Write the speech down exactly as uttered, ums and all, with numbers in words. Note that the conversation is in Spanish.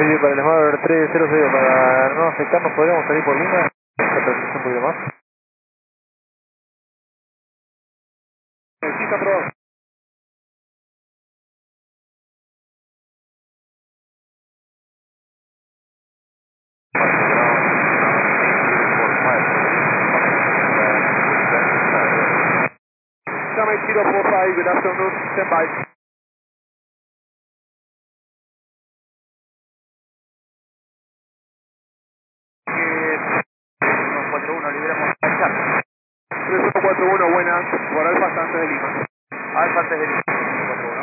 Sí, para el Smart tres cero cero, para no afectarnos, podríamos salir por Lima. Un poquito más. Sí, está aprobado. Summit zero four five, good afternoon, stand by. uno cuatro uno, liberamos el chat. tres uno cuatro uno, buenas, por Alfa antes de Lima. Alfa antes de Lima.